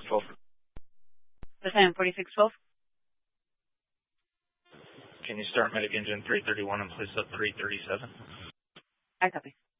4612. Battalion 4612. Can you start medic engine 331 and place up 337? I copy.